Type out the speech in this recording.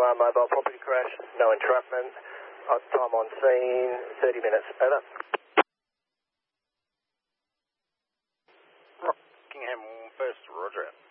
mobile property crash, no entrapment. Time on scene, 30 minutes. Over. Rockingham first, roger.